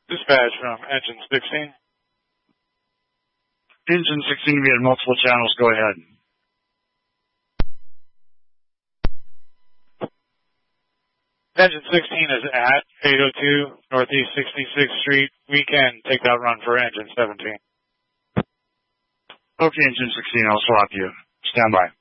Dispatch from Engine 16. Engine 16, we had multiple channels. Go ahead. Engine 16 is at 802 Northeast 66th Street. We can take that run for Engine 17. Okay, Engine 16, I'll swap you. Stand by.